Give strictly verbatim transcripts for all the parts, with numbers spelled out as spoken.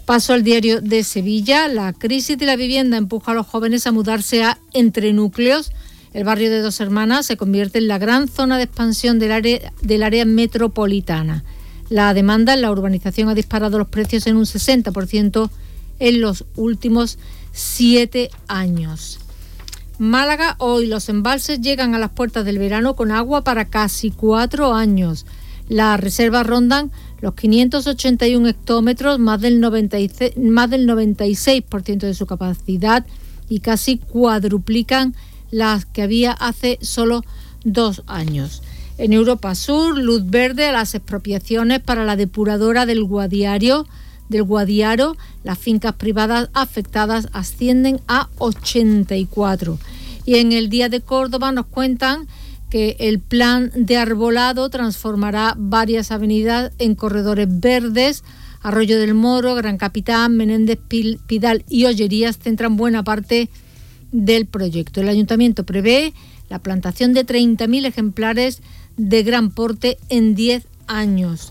Paso al Diario de Sevilla. La crisis de la vivienda empuja a los jóvenes a mudarse a entrenúcleos. El barrio de Dos Hermanas se convierte en la gran zona de expansión del área, del área metropolitana. La demanda en la urbanización ha disparado los precios en un sesenta por ciento en los últimos siete años. Málaga, hoy los embalses llegan a las puertas del verano con agua para casi cuatro años. Las reservas rondan los quinientos ochenta y uno hectómetros, más del, noventa y seis, más del noventa y seis por ciento de su capacidad, y casi cuadruplican las que había hace solo dos años. En Europa Sur, luz verde a las expropiaciones para la depuradora del Guadiaro. Del Guadiaro, las fincas privadas afectadas ascienden a ochenta y cuatro. Y en el Día de Córdoba nos cuentan que el plan de arbolado transformará varias avenidas en corredores verdes. Arroyo del Moro, Gran Capitán, Menéndez Pidal y Ollerías centran buena parte del proyecto. El ayuntamiento prevé la plantación de treinta mil ejemplares de gran porte en diez años.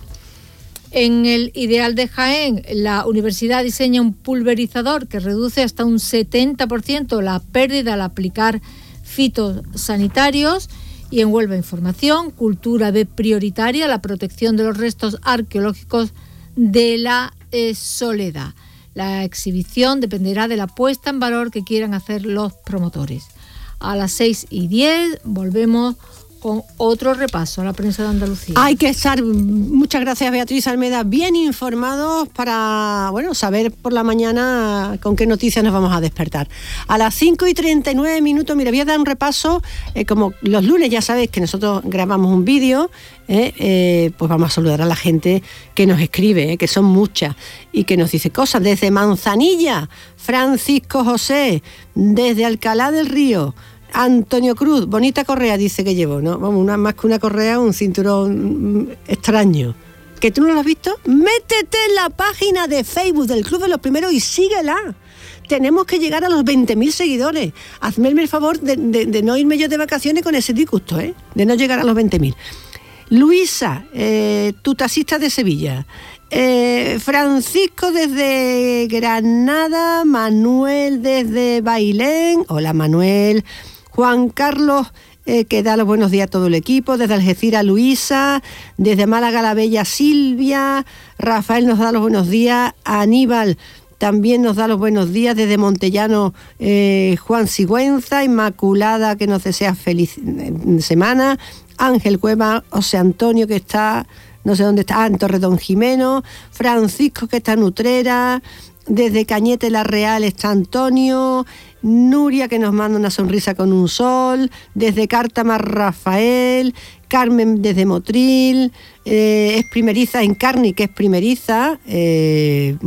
En el Ideal de Jaén, la universidad diseña un pulverizador que reduce hasta un setenta por ciento la pérdida al aplicar fitosanitarios. Y en Huelva Información, Cultura ve prioritaria la protección de los restos arqueológicos de la eh, Soledad. La exhibición dependerá de la puesta en valor que quieran hacer los promotores. A las seis y diez volvemos con otro repaso a la prensa de Andalucía. Hay que estar, muchas gracias Beatriz Almeda, bien informados para, bueno, saber por la mañana con qué noticias nos vamos a despertar. A las cinco y treinta y nueve minutos, mira, voy a dar un repaso, eh, como los lunes ya sabéis que nosotros grabamos un vídeo, eh, eh, pues vamos a saludar a la gente que nos escribe, eh, que son muchas, y que nos dice cosas desde Manzanilla, Francisco José, desde Alcalá del Río, Antonio Cruz, bonita correa dice que llevo, ¿no? Vamos, una, más que una correa, un cinturón extraño. ¿Que tú no lo has visto? Métete en la página de Facebook del Club de los Primeros y síguela. Tenemos que llegar a los veinte mil seguidores. Hazme el favor de, de, de no irme yo de vacaciones con ese disgusto, ¿eh? De no llegar a los veinte mil. Luisa, eh, tu taxista de Sevilla. Eh, Francisco desde Granada, Manuel desde Bailén. Hola Manuel. Juan Carlos, eh, que da los buenos días a todo el equipo, desde Algeciras Luisa, desde Málaga la bella Silvia, Rafael nos da los buenos días, Aníbal también nos da los buenos días, desde Montellano eh, Juan Sigüenza, Inmaculada que nos desea feliz semana, Ángel Cueva, José Antonio que está, no sé dónde está, ah, en Torredón Jimeno, Francisco que está en Utrera, desde Cañete la Real está Antonio, Nuria que nos manda una sonrisa con un sol, desde Cártama Rafael, Carmen desde Motril, eh, es primeriza en Carni, que es primeriza, eh,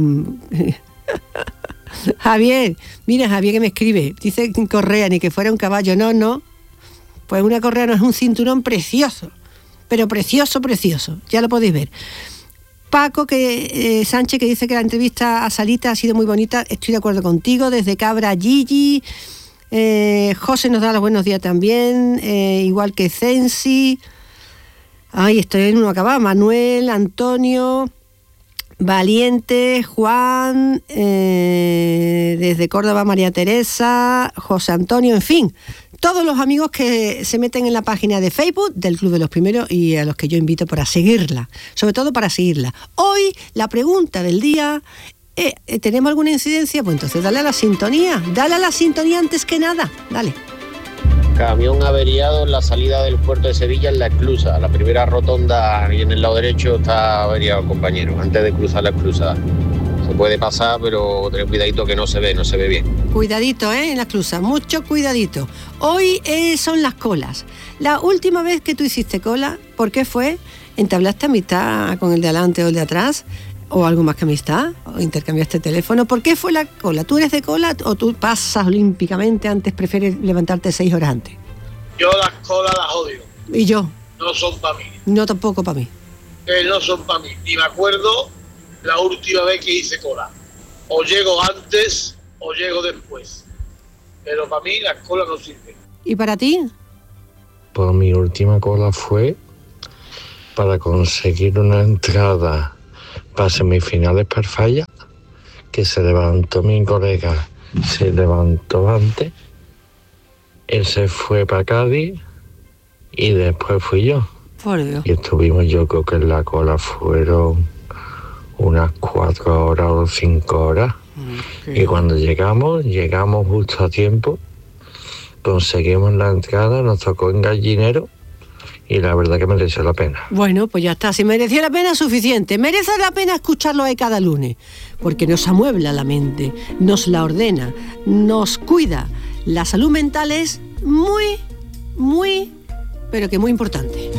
Javier, mira Javier que me escribe, dice correa, ni que fuera un caballo, no, no, pues una correa no es un cinturón precioso, pero precioso, precioso, ya lo podéis ver. Paco que eh, Sánchez que dice que la entrevista a Salita ha sido muy bonita, estoy de acuerdo contigo, desde Cabra Gigi, eh, José nos da los buenos días también, eh, igual que Censi, ay, estoy en uno acabado, Manuel, Antonio, Valiente, Juan, eh, desde Córdoba María Teresa, José Antonio, en fin, todos los amigos que se meten en la página de Facebook del Club de los Primeros y a los que yo invito para seguirla, sobre todo para seguirla. Hoy la pregunta del día, eh, ¿tenemos alguna incidencia? Pues entonces dale a la sintonía, dale a la sintonía antes que nada, dale. Camión averiado en la salida del puerto de Sevilla en la esclusa, la primera rotonda y en el lado derecho está averiado el compañero, antes de cruzar la esclusa. Se puede pasar, pero tener cuidadito que no se ve, no se ve bien. Cuidadito, ¿eh? En la esclusa, mucho cuidadito. Hoy eh, son las colas. La última vez que tú hiciste cola, ¿por qué fue? ¿Entablaste amistad con el de adelante o el de atrás? ¿O algo más que amistad? ¿O intercambiaste teléfono? ¿Por qué fue la cola? ¿Tú eres de cola o tú pasas olímpicamente antes, prefieres levantarte seis horas antes? Yo las colas las odio. ¿Y yo? No son para mí. No, tampoco para mí. Eh, no son para mí. Ni me acuerdo la última vez que hice cola. O llego antes o llego después. Pero para mí las colas no sirven. ¿Y para ti? Pues mi última cola fue para conseguir una entrada para semifinales per falla, que se levantó mi colega, se levantó antes, él se fue para Cádiz y después fui yo. Por Dios. Y estuvimos, yo creo que en la cola fueron unas cuatro horas o cinco horas. Okay. Y cuando llegamos, llegamos justo a tiempo, conseguimos la entrada, nos tocó en Gallinero y la verdad que mereció la pena. Bueno, pues ya está, si merecía la pena, suficiente. Merece la pena escucharlo ahí cada lunes, porque nos amuebla la mente, nos la ordena, nos cuida. La salud mental es muy, muy, pero que muy importante.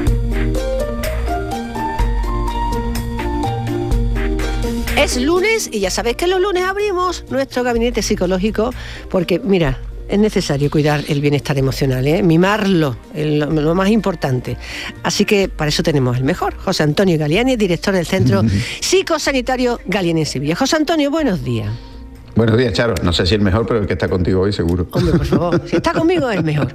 Es lunes y ya sabéis que los lunes abrimos nuestro gabinete psicológico porque, mira, es necesario cuidar el bienestar emocional, ¿eh? Mimarlo, el, lo más importante. Así que para eso tenemos el mejor, José Antonio Galiani, director del Centro Psicosanitario Galiani en Sevilla. José Antonio, buenos días. Buenos días, Charo. No sé si el mejor, pero el que está contigo hoy seguro. Hombre, por favor, si está conmigo es mejor.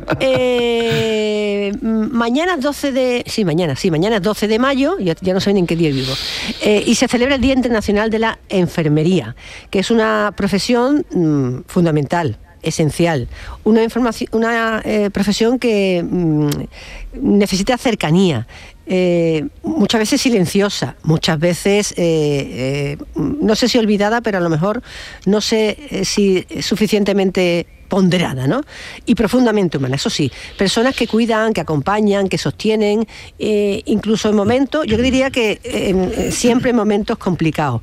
Eh, mañana es doce de... Sí, mañana, sí, mañana es doce de mayo, ya, ya no sé ni en qué día vivo, eh, y se celebra el Día Internacional de la Enfermería, que es una profesión mmm, fundamental, esencial, una, información, una eh, profesión que mmm, necesita cercanía, Eh, muchas veces silenciosa, muchas veces, eh, eh, no sé si olvidada, pero a lo mejor no sé eh, si suficientemente ponderada, ¿no? Y profundamente humana, eso sí, personas que cuidan, que acompañan, que sostienen, eh, incluso en momentos, yo diría que eh, siempre en momentos complicados.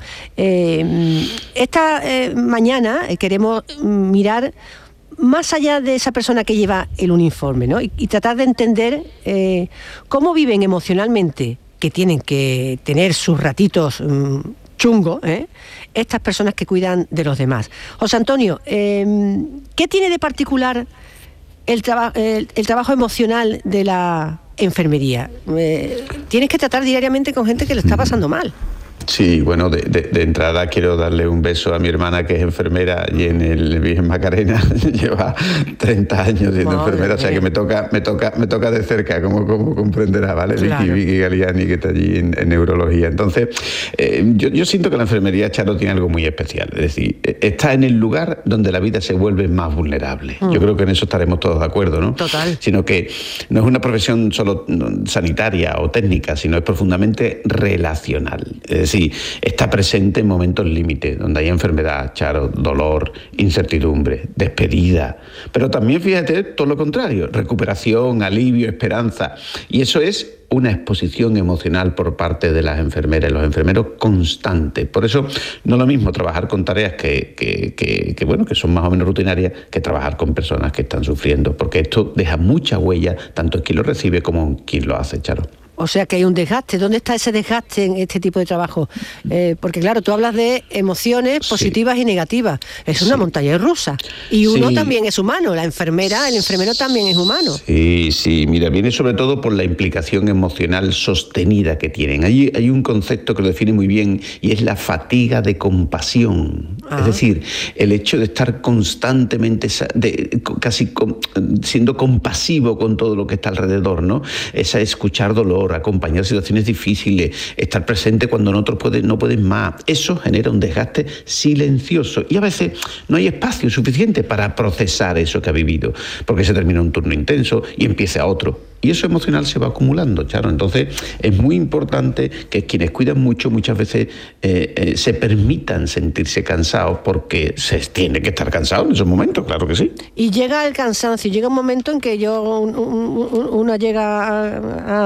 Eh, esta eh, mañana queremos mirar más allá de esa persona que lleva el uniforme, ¿no? Y, y tratar de entender eh, cómo viven emocionalmente, que tienen que tener sus ratitos mmm, chungos, ¿eh? Estas personas que cuidan de los demás. José Antonio, eh, ¿qué tiene de particular el, traba- el, el trabajo emocional de la enfermería? Eh, tienes que tratar diariamente con gente que lo está pasando mal. Sí, bueno, de, de, de entrada quiero darle un beso a mi hermana, que es enfermera y en el Virgen Macarena lleva treinta años siendo Madre enfermera, mía. O sea que me toca me toca, me toca de cerca, como, como comprenderá, ¿vale? Claro. Vicky, Vicky Galiani, que está allí en, en neurología. Entonces, eh, yo, yo siento que la enfermería, Charo, tiene algo muy especial. Es decir, está en el lugar donde la vida se vuelve más vulnerable. Mm. Yo creo que en eso estaremos todos de acuerdo, ¿no? Total. Sino que no es una profesión solo sanitaria o técnica, sino es profundamente relacional. Es decir, Sí, está presente en momentos límites, donde hay enfermedad, Charo, dolor, incertidumbre, despedida. Pero también, fíjate, todo lo contrario, recuperación, alivio, esperanza. Y eso es una exposición emocional por parte de las enfermeras y los enfermeros constante. Por eso no es lo mismo trabajar con tareas que, que, que, que, bueno, que son más o menos rutinarias, que trabajar con personas que están sufriendo, porque esto deja mucha huella, tanto en quien lo recibe como en quien lo hace, Charo. O sea que hay un desgaste. ¿Dónde está ese desgaste en este tipo de trabajo? Eh, porque claro, tú hablas de emociones positivas sí. y negativas. Es una sí. montaña rusa. Y uno sí. también es humano. La enfermera, el enfermero también es humano. Sí, sí. Mira, viene sobre todo por la implicación emocional sostenida que tienen. Hay, hay un concepto que lo define muy bien y es la fatiga de compasión. Ah. Es decir, el hecho de estar constantemente, de, casi com, siendo compasivo con todo lo que está alrededor, ¿no? Esa escuchar dolor, acompañar situaciones difíciles, estar presente cuando en otros pueden, no pueden más. Eso genera un desgaste silencioso y a veces no hay espacio suficiente para procesar eso que ha vivido, porque se termina un turno intenso y empieza otro. Y eso emocional se va acumulando, Charo. Entonces es muy importante que quienes cuidan mucho muchas veces eh, eh, se permitan sentirse cansados, porque se tiene que estar cansado en esos momentos, claro que sí. Y llega el cansancio, llega un momento en que yo un, un, una llega a,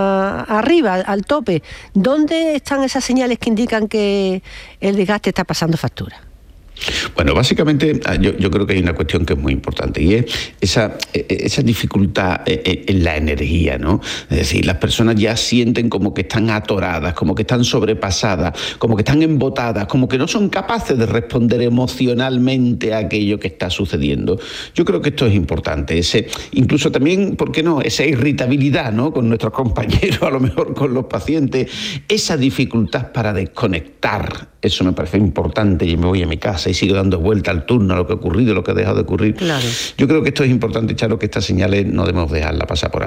a, arriba, al tope. ¿Dónde están esas señales que indican que el desgaste está pasando factura? Bueno, básicamente yo, yo creo que hay una cuestión que es muy importante y es esa, esa dificultad en la energía, ¿no? Es decir, las personas ya sienten como que están atoradas, como que están sobrepasadas, como que están embotadas, como que no son capaces de responder emocionalmente a aquello que está sucediendo. Yo creo que esto es importante, ese, incluso también, ¿por qué no?, esa irritabilidad, ¿no?, con nuestros compañeros, a lo mejor con los pacientes, esa dificultad para desconectar. Eso me parece importante. Yo me voy a mi casa y sigo dando vuelta al turno a lo que ha ocurrido, lo que ha dejado de ocurrir. Claro. Yo creo que esto es importante, Charo, que estas señales no debemos dejarlas pasar por alto.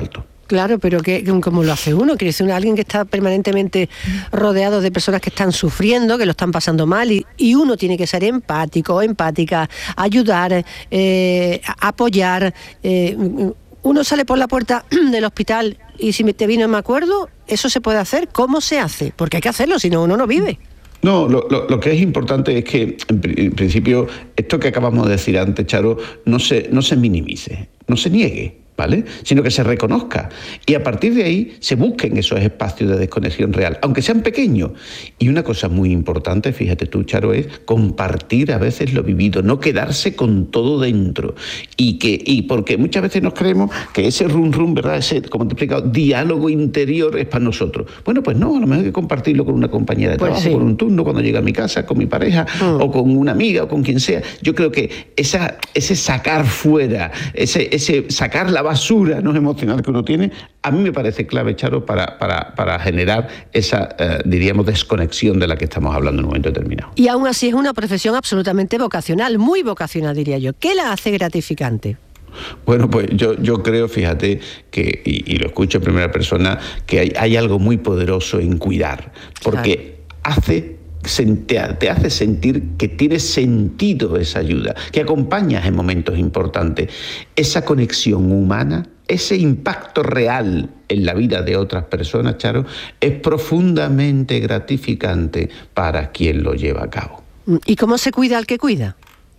Claro, pero que, ¿cómo lo hace uno? Quiere decir, alguien que está permanentemente rodeado de personas que están sufriendo, que lo están pasando mal, y, y uno tiene que ser empático, empática, ayudar, eh, apoyar. Eh, uno sale por la puerta del hospital y si te vino, me acuerdo, ¿eso se puede hacer? ¿Cómo se hace? Porque hay que hacerlo, si no, uno no vive. No, lo, lo, lo que es importante es que, en, en principio, esto que acabamos de decir antes, Charo, no se, no se minimice, no se niegue, ¿vale? Sino que se reconozca y a partir de ahí se busquen esos espacios de desconexión real, aunque sean pequeños. Y una cosa muy importante, fíjate tú, Charo, es compartir a veces lo vivido, no quedarse con todo dentro. Y que y porque muchas veces nos creemos que ese rum rum, ¿verdad? Ese, como te he explicado, diálogo interior es para nosotros. Bueno, pues no, a lo mejor hay que compartirlo con una compañera de pues trabajo, sí. con un turno, cuando llega a mi casa, con mi pareja, mm. o con una amiga, o con quien sea. Yo creo que esa, ese sacar fuera, ese, ese sacar la basura no emocional que uno tiene, a mí me parece clave, Charo, para, para, para generar esa, eh, diríamos, desconexión de la que estamos hablando en un momento determinado. Y aún así es una profesión absolutamente vocacional, muy vocacional, diría yo. ¿Qué la hace gratificante? Bueno, pues yo, yo creo, fíjate, que, y, y lo escucho en primera persona, que hay, hay algo muy poderoso en cuidar, porque claro. hace... te hace sentir que tiene sentido esa ayuda, que acompañas en momentos importantes. Esa conexión humana, ese impacto real en la vida de otras personas, Charo, es profundamente gratificante para quien lo lleva a cabo. ¿Y cómo se cuida al que cuida?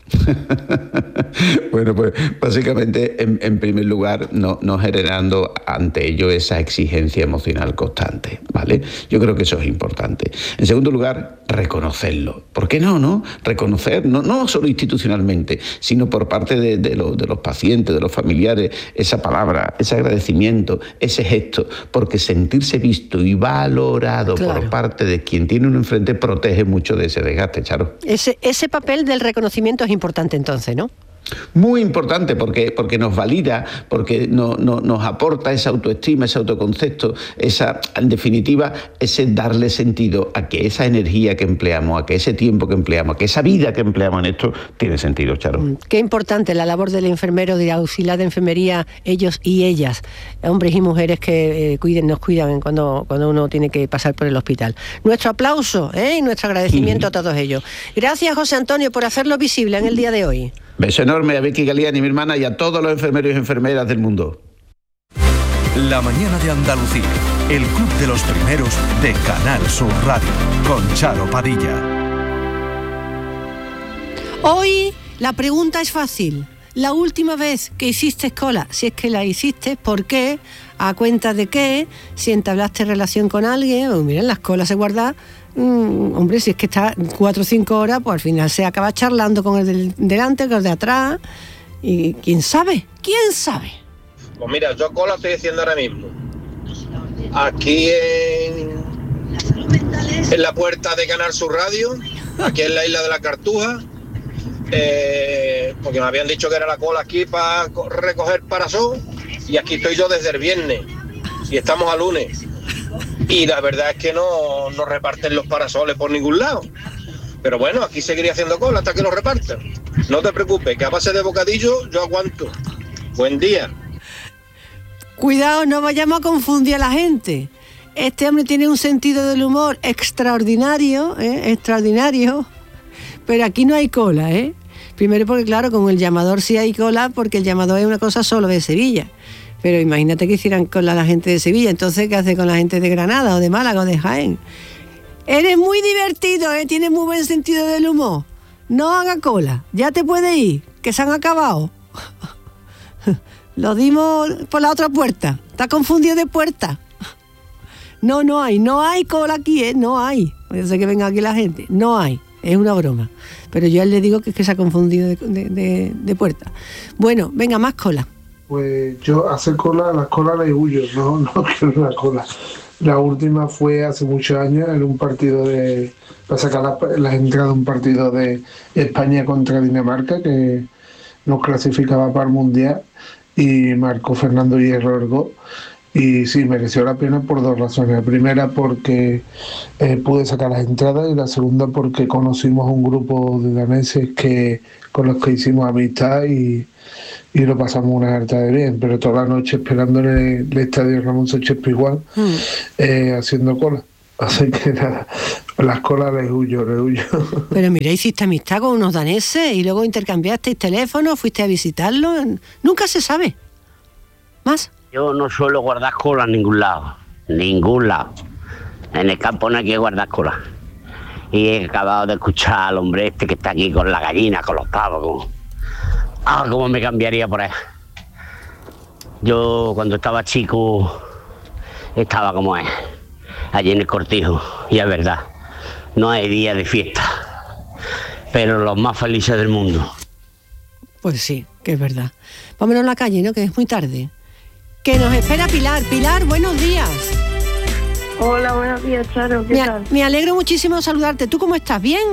Bueno, pues básicamente, en, en primer lugar, no, no generando ante ello esa exigencia emocional constante, ¿vale? Yo creo que eso es importante. En segundo lugar, reconocerlo. ¿Por qué no, no? Reconocer, no, no solo institucionalmente, sino por parte de, de, los, de los pacientes, de los familiares, esa palabra, ese agradecimiento, ese gesto, porque sentirse visto y valorado claro. por parte de quien tiene uno enfrente protege mucho de ese desgaste, Charo. Ese, ese papel del reconocimiento es importante entonces, ¿no? Muy importante porque, porque nos valida, porque no, no, nos aporta esa autoestima, ese autoconcepto, esa, en definitiva, ese darle sentido a que esa energía que empleamos, a que ese tiempo que empleamos, a que esa vida que empleamos en esto tiene sentido, Charo. Qué importante la labor del enfermero, de auxiliar de enfermería, ellos y ellas, hombres y mujeres que eh, cuiden, nos cuidan cuando, cuando uno tiene que pasar por el hospital. Nuestro aplauso ¿eh? y nuestro agradecimiento mm. a todos ellos. Gracias, José Antonio, por hacerlo visible en el día de hoy. Beso enorme a Vicky Galiani, mi hermana, y a todos los enfermeros y enfermeras del mundo. La mañana de Andalucía, el club de los primeros de Canal Sur Radio, con Charo Padilla. Hoy la pregunta es fácil. La última vez que hiciste cola, si es que la hiciste, ¿por qué? ¿A cuenta de qué? Si entablaste relación con alguien, o miren, las colas se guardan. Mm, hombre, si es que está cuatro o cinco horas, pues al final se acaba charlando con el del delante, con el de atrás. Y quién sabe, quién sabe. Pues mira, yo cola estoy haciendo ahora mismo. Aquí en, en la puerta de Canal Sur Radio, aquí en la isla de la Cartuja. Eh, porque me habían dicho que era la cola aquí para recoger parasol y aquí estoy yo desde el viernes y estamos a lunes y la verdad es que no, no reparten los parasoles por ningún lado, pero bueno, aquí seguiré haciendo cola hasta que los repartan. No te preocupes, que a base de bocadillo yo aguanto. Buen día. Cuidado, no vayamos a confundir a la gente. Este hombre tiene un sentido del humor extraordinario, ¿eh? extraordinario, pero aquí no hay cola, ¿eh? Primero porque, claro, con el llamador sí hay cola, porque el llamador es una cosa solo de Sevilla. Pero imagínate que hicieran cola a la gente de Sevilla, entonces, ¿qué hace con la gente de Granada, o de Málaga, o de Jaén? Eres muy divertido, ¿eh? Tienes muy buen sentido del humor. No haga cola, ya te puede ir, que se han acabado. Lo dimos por la otra puerta. ¿Estás confundido de puerta? No, no hay, no hay cola aquí, ¿eh? No hay. Yo sé que venga aquí la gente, no hay. Es una broma. Pero yo a él le digo que es que se ha confundido de, de, de, de puerta. Bueno, venga, más cola. Pues yo hacer cola, las colas le huyo, no, no quiero una cola. La última fue hace muchos años en un partido de... para sacar las la entradas de un partido de España contra Dinamarca, que nos clasificaba para el Mundial, y marcó Fernando Hierro el gol. Y sí, mereció la pena por dos razones. La primera porque eh, pude sacar las entradas y la segunda porque conocimos un grupo de daneses que con los que hicimos amistad y, y lo pasamos una harta de bien. Pero toda la noche esperando en el, el estadio Ramón Sánchez Pizjuán, mm. eh, haciendo cola. Así que nada, las colas les huyo, les huyo. Pero mira, hiciste amistad con unos daneses y luego intercambiasteis teléfonos, fuiste a visitarlos. Nunca se sabe. ¿Más? Yo no suelo guardar cola en ningún lado, ningún lado. En el campo no hay que guardar cola. Y he acabado de escuchar al hombre este que está aquí con la gallina, con los pavos. Como... Ah, cómo me cambiaría por ahí. Yo cuando estaba chico estaba como es, allí en el cortijo. Y es verdad, no hay día de fiesta, pero los más felices del mundo. Pues sí, que es verdad. Vámonos a la calle, ¿no? Que es muy tarde. Que nos espera Pilar. Pilar, buenos días. Hola, buenos días, Charo. ¿Qué me, tal? Me alegro muchísimo de saludarte. ¿Tú cómo estás? ¿Bien?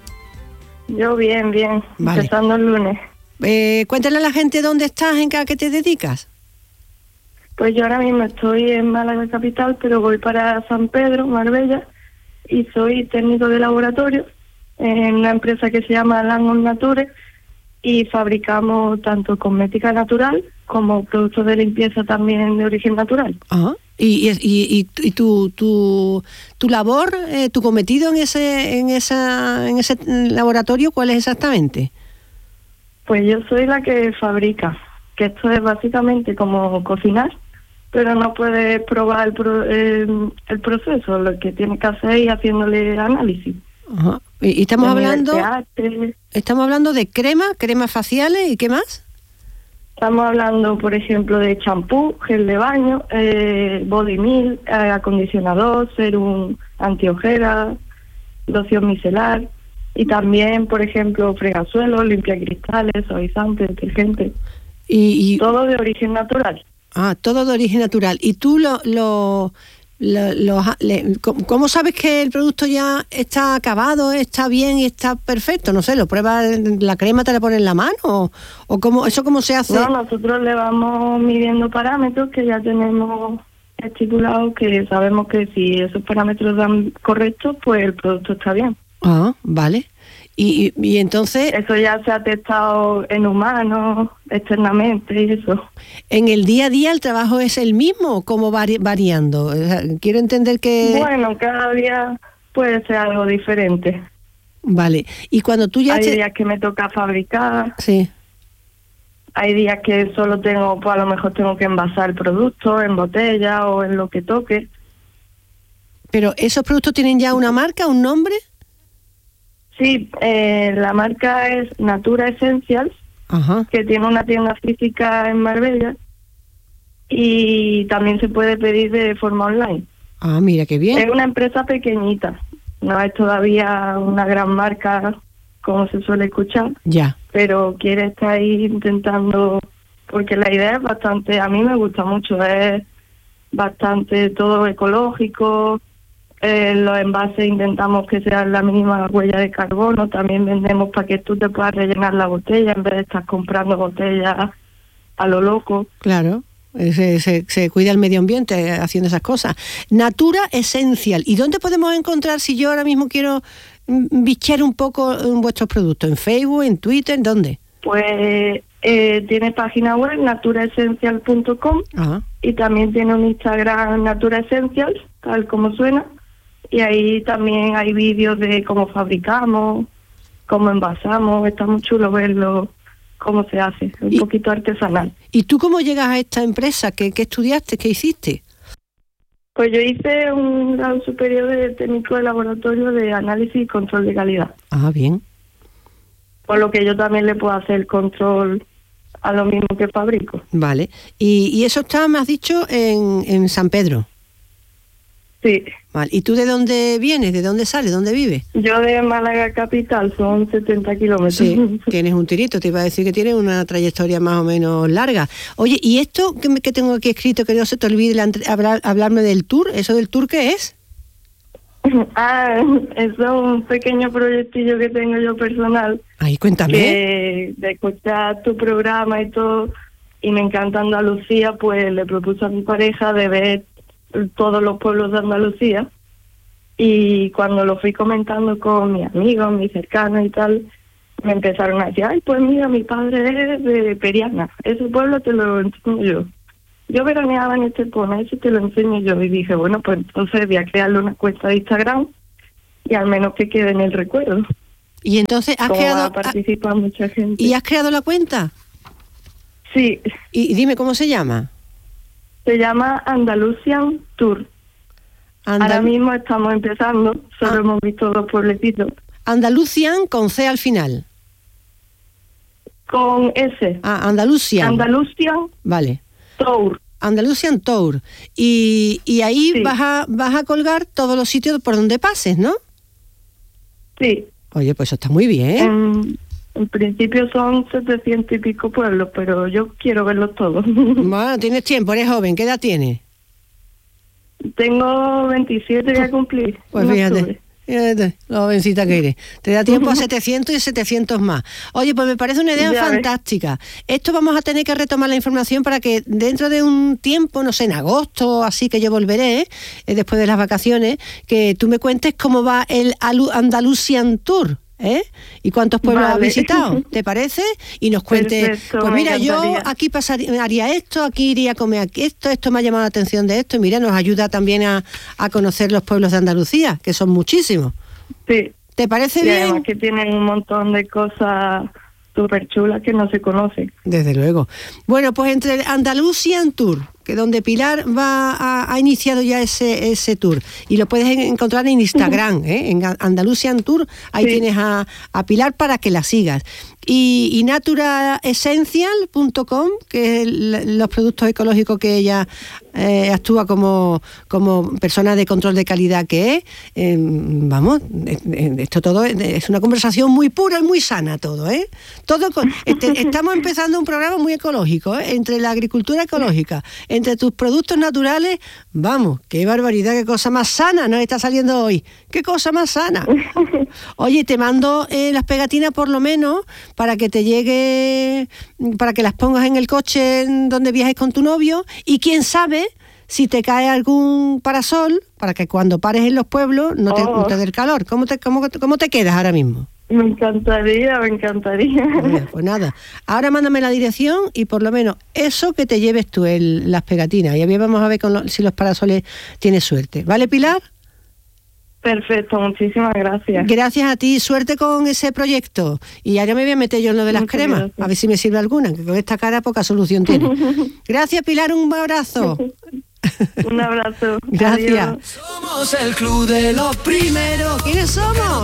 Yo bien, bien. Vale. Empezando el lunes. Eh, cuéntale a la gente dónde estás, en qué, a qué te dedicas. Pues yo ahora mismo estoy en Málaga capital, pero voy para San Pedro, Marbella, y soy técnico de laboratorio en una empresa que se llama Langon Nature, y fabricamos tanto cosmética natural como productos de limpieza también de origen natural. Ah, y, y, y, y tu, tu, tu labor, eh, tu cometido en ese, en esa, en ese laboratorio, ¿cuál es exactamente? Pues yo soy la que fabrica, que esto es básicamente como cocinar, pero no puedes probar el, pro, el, el proceso, lo que tienes que hacer es haciéndole análisis. Ajá. Y, y estamos hablando, estamos hablando de crema, cremas faciales y qué más. Estamos hablando, por ejemplo, de champú, gel de baño, eh, body milk, eh, acondicionador, serum antiojera, loción micelar y también, por ejemplo, fregasuelos, limpiacristales, suavizantes, detergentes. Y, y todo de origen natural. Ah, todo de origen natural. ¿Y tú lo, lo, lo, lo le, cómo sabes que el producto ya está acabado, está bien y está perfecto? No sé, ¿lo pruebas, la crema te la pones en la mano o, o cómo, eso cómo se hace? No, nosotros le vamos midiendo parámetros que ya tenemos estipulados, que sabemos que si esos parámetros dan correctos, pues el producto está bien. Ah, vale. Y, y, y entonces... Eso ya se ha testado en humanos, externamente y eso. ¿En el día a día el trabajo es el mismo o cómo vari variando? O sea, quiero entender que... Bueno, cada día puede ser algo diferente. Vale. Y cuando tú ya... Hay te... días que me toca fabricar. Sí. Hay días que solo tengo, pues a lo mejor tengo que envasar el producto en botella o en lo que toque. ¿Pero esos productos tienen ya una marca, un nombre? Sí, eh, la marca es Natura Essentials, Ajá. que tiene una tienda física en Marbella y también se puede pedir de forma online. Ah, mira, qué bien. Es una empresa pequeñita, no es todavía una gran marca como se suele escuchar. Ya. Pero quiere estar ahí intentando, porque la idea es bastante, a mí me gusta mucho, es bastante todo ecológico. Eh, los envases intentamos que sean la mínima huella de carbono. También vendemos para que tú te puedas rellenar la botella en vez de estar comprando botellas a lo loco. Claro, se, se, se cuida el medio ambiente haciendo esas cosas. Natura Essential. ¿Y dónde podemos encontrar, si yo ahora mismo quiero bichear un poco vuestros productos? ¿En Facebook, en Twitter, dónde? Pues eh, tiene página web, natura essential punto com, y también tiene un Instagram, Natura Essentials, tal como suena. Y ahí también hay vídeos de cómo fabricamos, cómo envasamos. Está muy chulo verlo, cómo se hace, un y, poquito artesanal. ¿Y tú cómo llegas a esta empresa? ¿Qué, qué estudiaste? ¿Qué hiciste? Pues yo hice un grado superior de técnico de laboratorio de análisis y control de calidad. Ah, bien. Por lo que yo también le puedo hacer control a lo mismo que fabrico. Vale. Y, y eso está, me has dicho, en, en San Pedro. Sí. Vale. ¿Y tú de dónde vienes? ¿De dónde sales? ¿Dónde vives? Yo de Málaga capital, son setenta kilómetros. Sí, tienes un tirito, te iba a decir que tienes una trayectoria más o menos larga. Oye, ¿y esto que, me, que tengo aquí escrito, que no se te olvide la, hablar, hablarme del tour? ¿Eso del tour qué es? Ah, eso es un pequeño proyectillo que tengo yo personal. Ay, cuéntame. Que de escuchar tu programa y todo, y me encanta Andalucía, pues le propuse a mi pareja de ver todos los pueblos de Andalucía, y cuando lo fui comentando con mis amigos, mis cercanos y tal, me empezaron a decir, ay, pues mira, mi padre es de Periana, ese pueblo te lo enseño yo. Yo veraneaba en este pueblo, ese te lo enseño yo. Y dije, bueno, pues entonces voy a crearle una cuenta de Instagram y al menos que quede en el recuerdo. Y entonces has Como creado... va a participar mucha gente. ¿Y has creado la cuenta? Sí. Y, y dime, ¿cómo se llama? Se llama Andalusian Tour. Andal... Ahora mismo estamos empezando, solo ah. hemos visto dos pueblecitos. Andalusian con C al final. Con S. Ah, Andalusian. Andalusian. Vale. Tour. Andalusian Tour. Y, y ahí sí. vas a vas a colgar todos los sitios por donde pases, ¿no? Sí. Oye, pues eso está muy bien. En, en principio son setecientos y pico pueblos, pero yo quiero verlos todos. Bueno, tienes tiempo, eres joven. ¿Qué edad tienes? Tengo veintisiete, voy a cumplir. Pues fíjate. Octubre. Fíjate, lo jovencita que eres. Te da tiempo a setecientos y setecientos más. Oye, pues me parece una idea ya fantástica. Ves. Esto vamos a tener que retomar la información para que dentro de un tiempo, no sé, en agosto, así que yo volveré, eh, después de las vacaciones, que tú me cuentes cómo va el Andalusian Tour. ¿Eh? ¿Y cuántos pueblos vale. has visitado? ¿Te parece? Y nos cuentes, perfecto, pues mira, yo aquí pasaría, haría esto, aquí iría a comer aquí esto, esto me ha llamado la atención de esto, y mira, nos ayuda también a, a conocer los pueblos de Andalucía, que son muchísimos. Sí. ¿Te parece y bien? Además que tienen un montón de cosas súper chulas que no se conocen. Desde luego. Bueno, pues entre el Andalusian Tour, que donde Pilar va a, ha iniciado ya ese ese tour, y lo puedes encontrar en Instagram, ¿eh? En Andalusian Tour, ahí sí. tienes a, a Pilar para que la sigas. Y, y natura essential punto com, que es el, los productos ecológicos que ella eh, actúa como, como persona de control de calidad que es. Eh, vamos, esto todo es, es una conversación muy pura y muy sana todo, ¿eh? Todo con, este, estamos empezando un programa muy ecológico, ¿eh? Entre la agricultura ecológica, entre tus productos naturales, vamos, qué barbaridad, qué cosa más sana nos está saliendo hoy, qué cosa más sana. Oye, te mando eh, las pegatinas por lo menos para que te llegue, para que las pongas en el coche donde viajes con tu novio, y quién sabe si te cae algún parasol para que cuando pares en los pueblos no te, oh. no te dé el calor. ¿Cómo te, cómo, ¿Cómo te quedas ahora mismo? Me encantaría, me encantaría. Bueno, pues nada, ahora mándame la dirección y por lo menos eso que te lleves tú, el, las pegatinas, y vamos a ver con lo, si los parasoles tienes suerte. ¿Vale, Pilar? Perfecto, muchísimas gracias. Gracias a ti, suerte con ese proyecto. Y ahora me voy a meter yo en lo de las Muchas cremas, gracias. A ver si me sirve alguna, que con esta cara poca solución tiene. Gracias, Pilar, un abrazo. Un abrazo. Gracias. Adiós. Somos el club de los primeros. ¿Quiénes somos?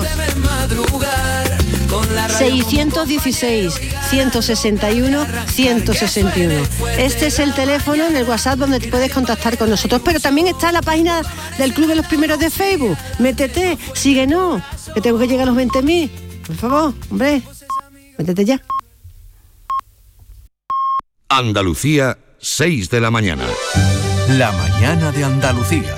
seiscientos dieciséis, ciento sesenta y uno, ciento sesenta y uno. Este es el teléfono en el WhatsApp donde te puedes contactar con nosotros, pero también está la página del Club de los Primeros de Facebook. Métete, síguenos, que tengo que llegar a los veinte mil. Por favor, hombre, métete ya. Andalucía, seis de la mañana. La mañana de Andalucía.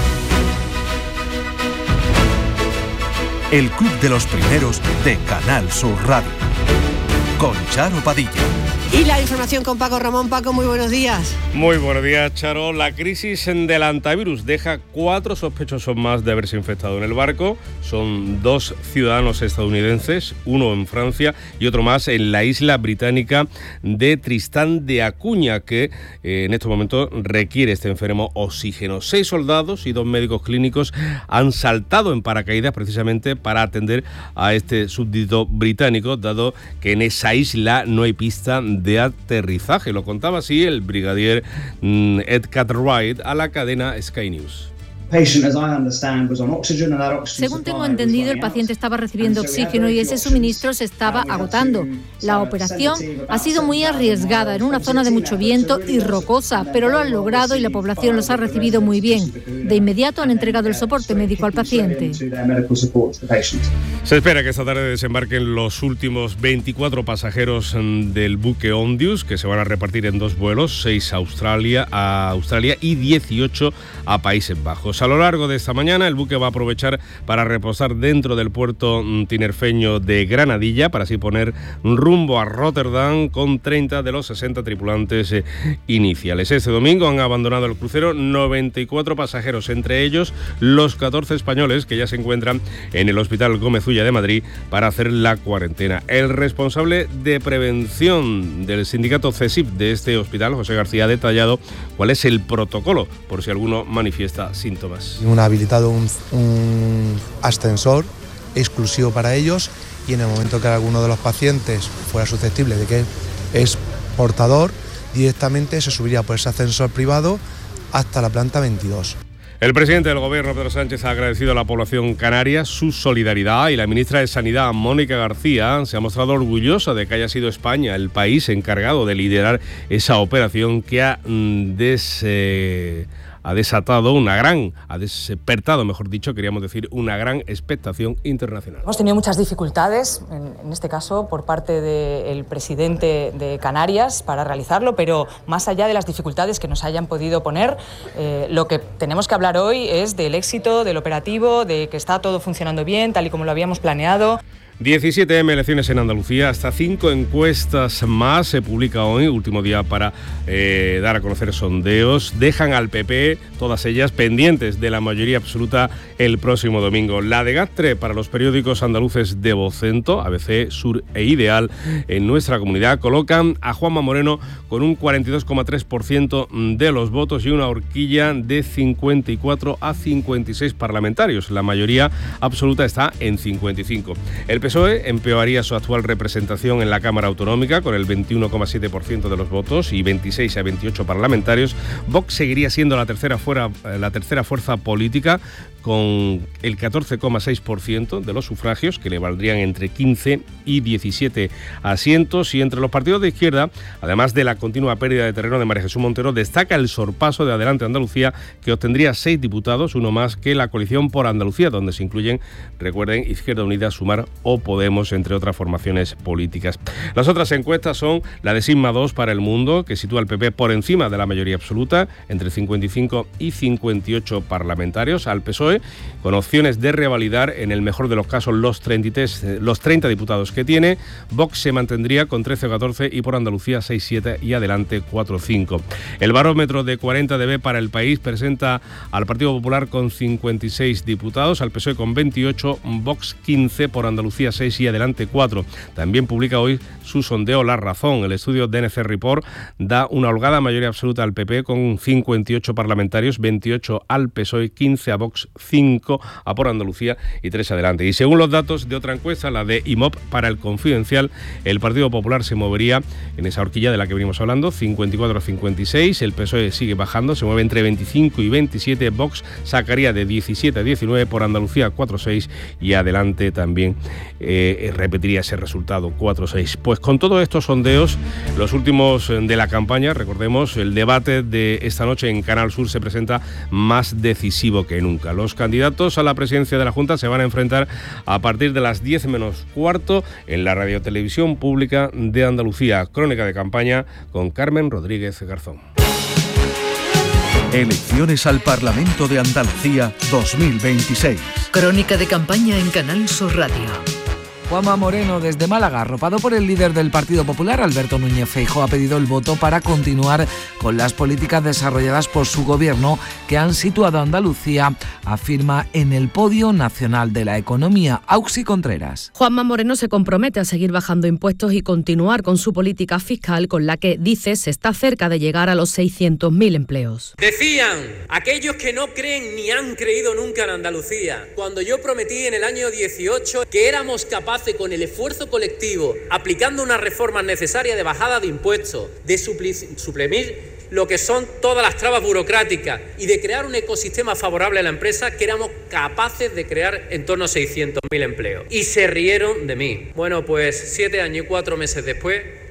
El Club de los Primeros de Canal Sur Radio. Con Charo Padilla. Y la información con Paco Ramón. Paco, muy buenos días. Muy buenos días, Charo. La crisis del antivirus deja cuatro sospechosos más de haberse infectado en el barco. Son dos ciudadanos estadounidenses, uno en Francia y otro más en la isla británica de Tristán de Acuña, que eh, en estos momentos requiere este enfermo oxígeno. Seis soldados y dos médicos clínicos han saltado en paracaídas precisamente para atender a este súbdito británico, dado que en esa isla no hay pista de aterrizaje. Lo contaba así el brigadier mm, Ed Cartwright a la cadena Sky News. Según tengo entendido, el paciente estaba recibiendo oxígeno y ese suministro se estaba agotando. La operación ha sido muy arriesgada en una zona de mucho viento y rocosa, pero lo han logrado y la población los ha recibido muy bien. De inmediato han entregado el soporte médico al paciente. Se espera que esta tarde desembarquen los últimos veinticuatro pasajeros del buque Ondius, que se van a repartir en dos vuelos, seis a Australia, a Australia y dieciocho a Países Bajos. A lo largo de esta mañana el buque va a aprovechar para reposar dentro del puerto tinerfeño de Granadilla, para así poner rumbo a Rotterdam con treinta de los sesenta tripulantes eh, iniciales. Este domingo han abandonado el crucero noventa y cuatro pasajeros, entre ellos los catorce españoles que ya se encuentran en el Hospital Gómez Ulla de Madrid para hacer la cuarentena. El responsable de prevención del sindicato CESIF de este hospital, José García, ha detallado cuál es el protocolo por si alguno manifiesta síntomas. Han habilitado un, un ascensor exclusivo para ellos y en el momento que alguno de los pacientes fuera susceptible de que es portador, directamente se subiría por ese ascensor privado hasta la planta veintidós. El presidente del Gobierno, Pedro Sánchez, ha agradecido a la población canaria su solidaridad y la ministra de Sanidad, Mónica García, se ha mostrado orgullosa de que haya sido España el país encargado de liderar esa operación que ha des... Eh, ha desatado una gran, ha despertado, mejor dicho, queríamos decir, una gran expectación internacional. Hemos tenido muchas dificultades, en, en este caso, por parte del presidente de Canarias para realizarlo, pero más allá de las dificultades que nos hayan podido poner, eh, lo que tenemos que hablar hoy es del éxito del operativo, de que está todo funcionando bien, tal y como lo habíamos planeado. diecisiete eme elecciones en Andalucía, hasta cinco encuestas más se publica hoy, último día para eh, dar a conocer sondeos. Dejan al P P, todas ellas pendientes de la mayoría absoluta el próximo domingo. La de Gastre para los periódicos andaluces de Vocento, A B C, Sur e Ideal, en nuestra comunidad colocan a Juanma Moreno con un cuarenta y dos coma tres por ciento de los votos y una horquilla de cincuenta y cuatro a cincuenta y seis parlamentarios. La mayoría absoluta está en cincuenta y cinco. El P S O E empeoraría su actual representación en la Cámara Autonómica con el veintiuno coma siete por ciento de los votos y veintiséis a veintiocho parlamentarios. Vox seguiría siendo la tercera, fuera, la tercera fuerza política con el catorce coma seis por ciento de los sufragios, que le valdrían entre quince y diecisiete asientos. Y entre los partidos de izquierda, además de la continua pérdida de terreno de María Jesús Montero, destaca el sorpaso de Adelante Andalucía, que obtendría seis diputados, uno más que la coalición por Andalucía, donde se incluyen, recuerden, Izquierda Unida, Sumar o Podemos, entre otras formaciones políticas. Las otras encuestas son la de Sigma dos para El Mundo, que sitúa al P P por encima de la mayoría absoluta, entre cincuenta y cinco y cincuenta y ocho parlamentarios, al P S O E, con opciones de revalidar, en el mejor de los casos, los, treinta y tres, los treinta diputados que tiene. Vox se mantendría con trece o catorce y por Andalucía seis siete y Adelante cuatro cinco. El barómetro de cuarenta D B para El País presenta al Partido Popular con cincuenta y seis diputados, al P S O E con veintiocho, Vox quince, por Andalucía seis y Adelante cuatro. También publica hoy su sondeo La Razón. El estudio D N C Report da una holgada mayoría absoluta al P P con cincuenta y ocho parlamentarios, veintiocho al P S O E, quince a Vox, cinco a por Andalucía y tres Adelante. Y según los datos de otra encuesta, la de I M O P para El Confidencial, el Partido Popular se movería en esa horquilla de la que venimos hablando, cincuenta y cuatro a cincuenta y seis, el P S O E sigue bajando, se mueve entre veinticinco y veintisiete, Vox sacaría de diecisiete a diecinueve, por Andalucía cuatro seis y Adelante también eh, repetiría ese resultado cuatro seis. Pues con todos estos sondeos, los últimos de la campaña, recordemos, el debate de esta noche en Canal Sur se presenta más decisivo que nunca. Los candidatos a la presidencia de la Junta se van a enfrentar a partir de las diez menos cuarto en la Radiotelevisión Pública de Andalucía. Crónica de campaña con Carmen Rodríguez Garzón. Elecciones al Parlamento de Andalucía dos mil veintiséis. Crónica de campaña en Canal Sur Radio. Juanma Moreno, desde Málaga, arropado por el líder del Partido Popular, Alberto Núñez Feijóo, ha pedido el voto para continuar con las políticas desarrolladas por su gobierno, que han situado a Andalucía, afirma, en el podio nacional de la economía. Auxi Contreras. Juanma Moreno se compromete a seguir bajando impuestos y continuar con su política fiscal, con la que, dice, se está cerca de llegar a los seiscientos mil empleos. Decían aquellos que no creen ni han creído nunca en Andalucía, cuando yo prometí en el año dieciocho que éramos capaces, con el esfuerzo colectivo, aplicando unas reformas necesarias de bajada de impuestos, de suprimir lo que son todas las trabas burocráticas y de crear un ecosistema favorable a la empresa, que éramos capaces de crear en torno a seiscientos mil empleos. Y se rieron de mí. Bueno, pues siete años y cuatro meses después,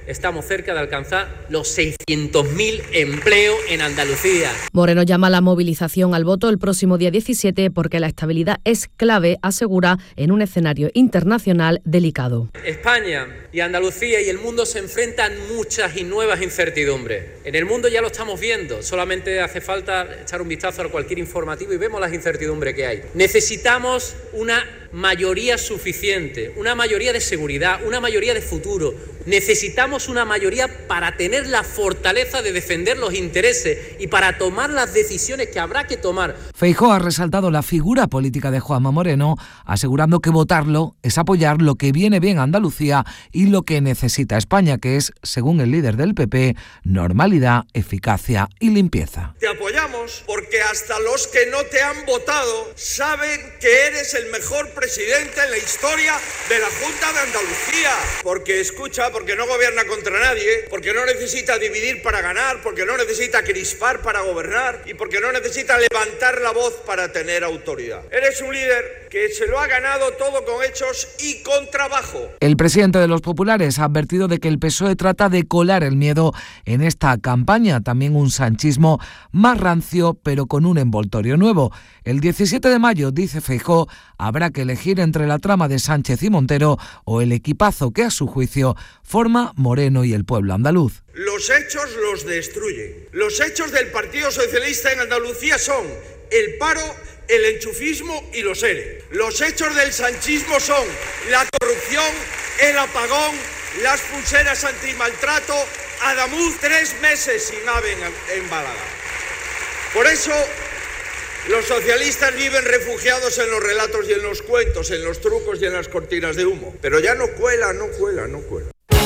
estamos cerca de alcanzar los seiscientos mil empleos en Andalucía. Moreno llama a la movilización al voto el próximo día diecisiete porque la estabilidad es clave, asegura, en un escenario internacional delicado. España y Andalucía y el mundo se enfrentan muchas y nuevas incertidumbres. En el mundo ya lo estamos viendo, solamente hace falta echar un vistazo a cualquier informativo y vemos las incertidumbres que hay. Necesitamos una mayoría suficiente, una mayoría de seguridad, una mayoría de futuro. Necesitamos una mayoría para tener la fortaleza de defender los intereses y para tomar las decisiones que habrá que tomar. Feijóo ha resaltado la figura política de Juanma Moreno, asegurando que votarlo es apoyar lo que viene bien a Andalucía y lo que necesita España, que es, según el líder del P P, normalidad, eficacia y limpieza. Te apoyamos porque hasta los que no te han votado saben que eres el mejor presidente en la historia de la Junta de Andalucía. Porque escucha, porque no gobierna contra nadie, porque no necesita dividir para ganar, porque no necesita crispar para gobernar y porque no necesita levantar la voz para tener autoridad. Eres un líder que se lo ha ganado todo con hechos y con trabajo. El presidente de los populares ha advertido de que el P S O E trata de colar el miedo en esta campaña, también un sanchismo más rancio pero con un envoltorio nuevo. El diecisiete de mayo, dice Feijóo, habrá que elegir entre la trama de Sánchez y Montero o el equipazo que a su juicio forma Moreno y el pueblo andaluz. Los hechos los destruyen. Los hechos del Partido Socialista en Andalucía son el paro, el enchufismo y los E R E. Los hechos del sanchismo son la corrupción, el apagón, las pulseras antimaltrato, Adamuz tres meses sin ave en, en Málaga. Por eso los socialistas viven refugiados en los relatos y en los cuentos, en los trucos y en las cortinas de humo. Pero ya no cuela, no cuela, no cuela.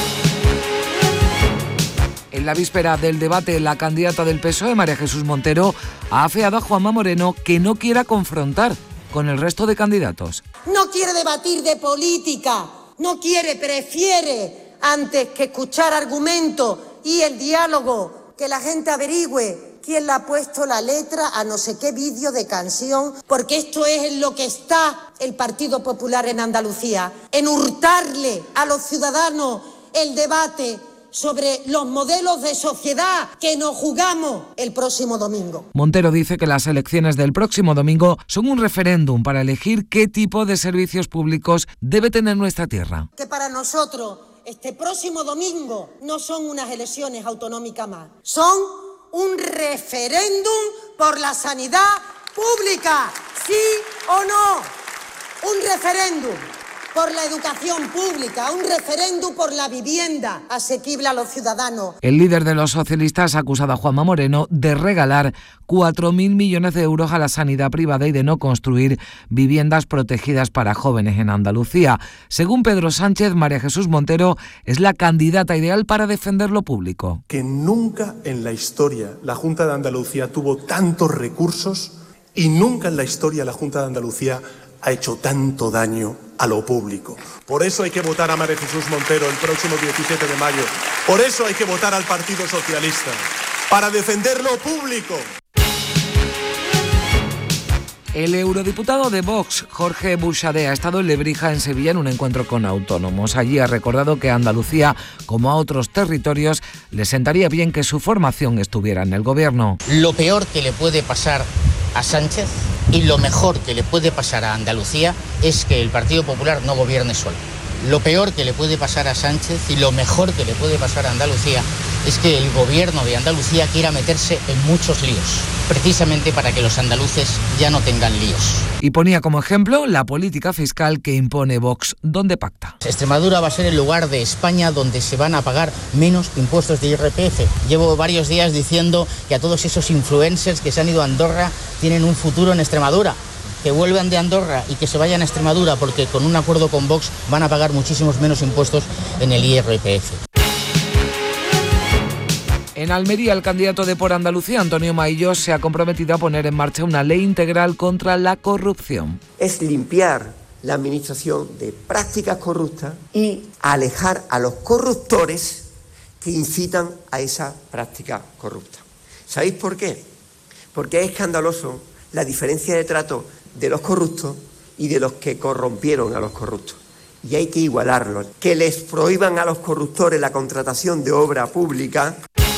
En la víspera del debate, la candidata del P S O E, María Jesús Montero, ha afeado a Juanma Moreno que no quiera confrontar con el resto de candidatos. No quiere debatir de política, no quiere, prefiere, antes que escuchar argumentos y el diálogo, que la gente averigüe quién le ha puesto la letra a no sé qué vídeo de canción, porque esto es en lo que está el Partido Popular en Andalucía, en hurtarle a los ciudadanos el debate sobre los modelos de sociedad que nos jugamos el próximo domingo. Montero dice que las elecciones del próximo domingo son un referéndum para elegir qué tipo de servicios públicos debe tener nuestra tierra. Que para nosotros este próximo domingo no son unas elecciones autonómicas más, son un referéndum por la sanidad pública, sí o no, un referéndum por la educación pública, un referéndum por la vivienda asequible a los ciudadanos. El líder de los socialistas ha acusado a Juanma Moreno de regalar cuatro mil millones de euros a la sanidad privada y de no construir viviendas protegidas para jóvenes en Andalucía. Según Pedro Sánchez, María Jesús Montero es la candidata ideal para defender lo público. Que nunca en la historia la Junta de Andalucía tuvo tantos recursos y nunca en la historia la Junta de Andalucía ha hecho tanto daño a lo público. Por eso hay que votar a María Jesús Montero el próximo diecisiete de mayo. Por eso hay que votar al Partido Socialista, para defender lo público. El eurodiputado de Vox, Jorge Buxadé, ha estado en Lebrija, en Sevilla, en un encuentro con autónomos. Allí ha recordado que a Andalucía, como a otros territorios, le sentaría bien que su formación estuviera en el gobierno. Lo peor que le puede pasar a Sánchez y lo mejor que le puede pasar a Andalucía es que el Partido Popular no gobierne solo. Lo peor que le puede pasar a Sánchez y lo mejor que le puede pasar a Andalucía es que el gobierno de Andalucía quiera meterse en muchos líos, precisamente para que los andaluces ya no tengan líos. Y ponía como ejemplo la política fiscal que impone Vox, donde pacta. Extremadura va a ser el lugar de España donde se van a pagar menos impuestos de I R P F. Llevo varios días diciendo que a todos esos influencers que se han ido a Andorra tienen un futuro en Extremadura. Que vuelvan de Andorra y que se vayan a Extremadura porque con un acuerdo con Vox van a pagar muchísimos menos impuestos en el I R P F. En Almería, el candidato de Por Andalucía, Antonio Maillo, se ha comprometido a poner en marcha una ley integral contra la corrupción. Es limpiar la administración de prácticas corruptas y alejar a los corruptores que incitan a esa práctica corrupta. ¿Sabéis por qué? Porque es escandaloso la diferencia de trato de los corruptos y de los que corrompieron a los corruptos. y hay que igualarlo. Que les prohíban a los corruptores la contratación de obra pública.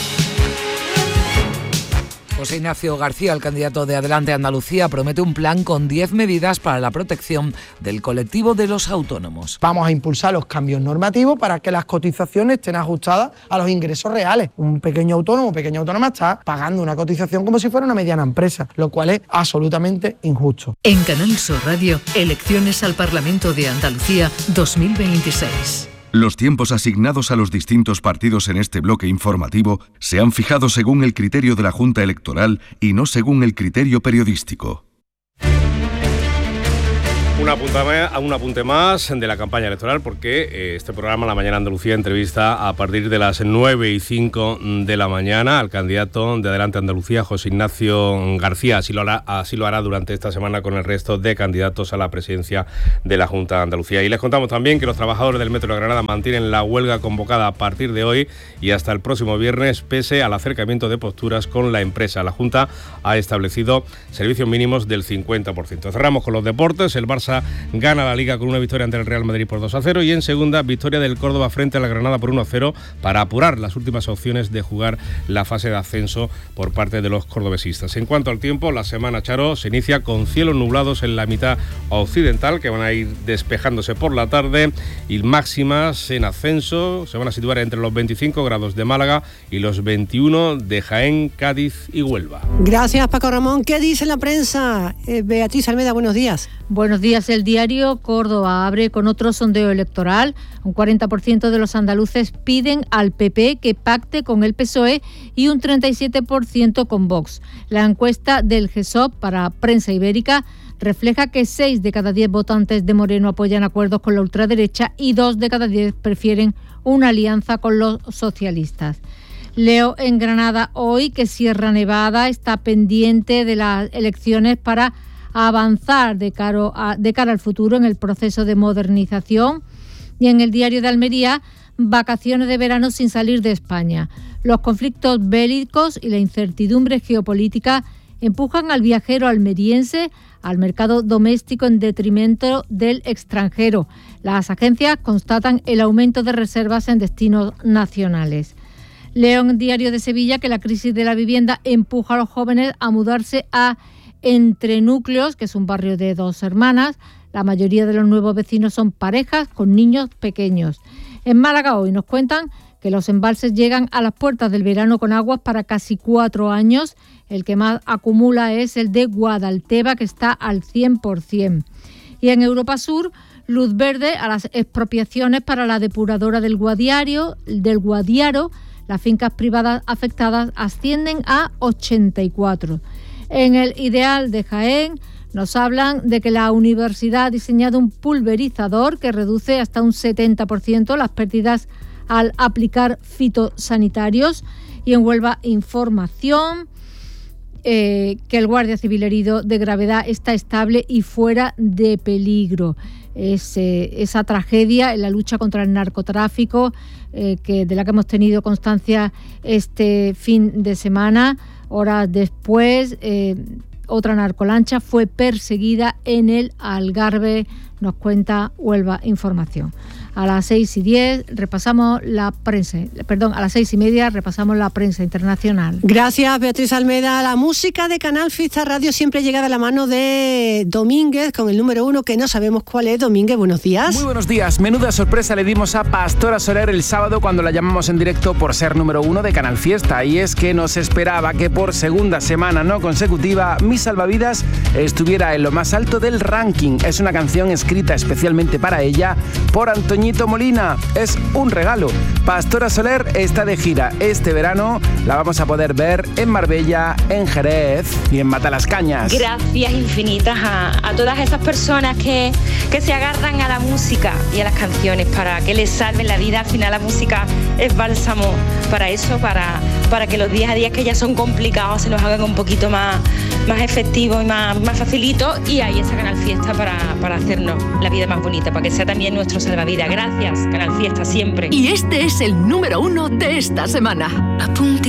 José Ignacio García, el candidato de Adelante Andalucía, promete un plan con diez medidas para la protección del colectivo de los autónomos. Vamos a impulsar los cambios normativos para que las cotizaciones estén ajustadas a los ingresos reales. Un pequeño autónomo, pequeña autónoma está pagando una cotización como si fuera una mediana empresa, lo cual es absolutamente injusto. En Canal Sur Radio, elecciones al Parlamento de Andalucía dos mil veintiséis. Los tiempos asignados a los distintos partidos en este bloque informativo se han fijado según el criterio de la Junta Electoral y no según el criterio periodístico. Un apunte, más, un apunte más de la campaña electoral, porque este programa, La Mañana Andalucía, entrevista a partir de las nueve y cinco de la mañana al candidato de Adelante Andalucía, José Ignacio García. Así lo hará, así lo hará durante esta semana con el resto de candidatos a la presidencia de la Junta de Andalucía. Y les contamos también que los trabajadores del Metro de Granada mantienen la huelga convocada a partir de hoy y hasta el próximo viernes, pese al acercamiento de posturas con la empresa. La Junta ha establecido servicios mínimos del cincuenta por ciento. Cerramos con los deportes. El Barça gana la Liga con una victoria ante el Real Madrid por dos a cero y en segunda victoria del Córdoba frente a la Granada por uno a cero para apurar las últimas opciones de jugar la fase de ascenso por parte de los cordobesistas. En cuanto al tiempo, la semana, Charo, se inicia con cielos nublados en la mitad occidental que van a ir despejándose por la tarde y máximas en ascenso se van a situar entre los veinticinco grados de Málaga y los veintiuno de Jaén, Cádiz y Huelva. Gracias, Paco Ramón. ¿Qué dice la prensa? Eh, Beatriz Almeda, buenos días. Buenos días. El diario Córdoba abre con otro sondeo electoral. Un cuarenta por ciento de los andaluces piden al P P que pacte con el P S O E y un treinta y siete por ciento con Vox. La encuesta del G E S O P para Prensa Ibérica refleja que seis de cada diez votantes de Moreno apoyan acuerdos con la ultraderecha y dos de cada diez prefieren una alianza con los socialistas. Leo en Granada hoy que Sierra Nevada está pendiente de las elecciones para avanzar de cara, a, de cara al futuro en el proceso de modernización. Y en el diario de Almería, vacaciones de verano sin salir de España. Los conflictos bélicos y la incertidumbre geopolítica empujan al viajero almeriense al mercado doméstico en detrimento del extranjero. Las agencias constatan el aumento de reservas en destinos nacionales. Leo en el diario de Sevilla que la crisis de la vivienda empuja a los jóvenes a mudarse a Entre Núcleos, que es un barrio de dos hermanas. La mayoría de los nuevos vecinos son parejas con niños pequeños. En Málaga hoy nos cuentan que los embalses llegan a las puertas del verano con aguas para casi cuatro años. El que más acumula es el de Guadalteba, que está al cien por ciento. Y en Europa Sur, luz verde a las expropiaciones para la depuradora del Guadiaro, del Guadiaro. Las fincas privadas afectadas ascienden a ochenta y cuatro. En el Ideal de Jaén nos hablan de que la universidad ha diseñado un pulverizador que reduce hasta un setenta por ciento las pérdidas al aplicar fitosanitarios. Y en Huelva, información eh, que el guardia civil herido de gravedad está estable y fuera de peligro. Es, eh, esa tragedia en la lucha contra el narcotráfico eh, que, de la que hemos tenido constancia este fin de semana. Horas después, eh, otra narcolancha fue perseguida en el Algarve, nos cuenta Huelva Información. A las seis y diez repasamos la prensa, perdón, a las seis y media repasamos la prensa internacional. Gracias, Beatriz Almeda. La música de Canal Fiesta Radio siempre llega de la mano de Domínguez con el número uno, que no sabemos cuál es. Domínguez, buenos días. Muy buenos días. Menuda sorpresa le dimos a Pastora Soler el sábado cuando la llamamos en directo por ser número uno de Canal Fiesta. Y es que nos esperaba que por segunda semana no consecutiva Mi Salvavidas estuviera en lo más alto del ranking. Es una canción escrita especialmente para ella por Antoñito Molina. Es un regalo. Pastora Soler está de gira este verano. La vamos a poder ver en Marbella, en Jerez y en Matalascañas. Gracias infinitas a, a todas esas personas que, que se agarran a la música y a las canciones para que les salven la vida. Al final la música es bálsamo para eso, para, para que los días a días que ya son complicados se los hagan un poquito más, más efectivos y más, más facilitos. Y ahí está Canal Fiesta para, para hacernos la vida más bonita, para que sea también nuestro salvavidas. Gracias, Canal Fiesta, siempre. Y este es el número uno de esta semana. Apunte